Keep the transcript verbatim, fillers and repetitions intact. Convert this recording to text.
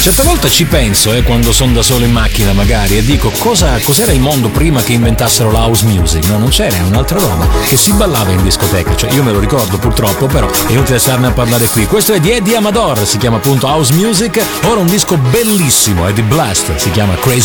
Certe volte ci penso, eh, quando sono da solo in macchina magari, e dico cosa, cos'era il mondo prima che inventassero la house music? No, non c'era, è un'altra roba che si ballava in discoteca, cioè io me lo ricordo purtroppo, però è inutile starne a parlare qui. Questo è di Eddie Amador, si chiama appunto House Music, ora un disco bellissimo, Eddie Blast, si chiama Crazy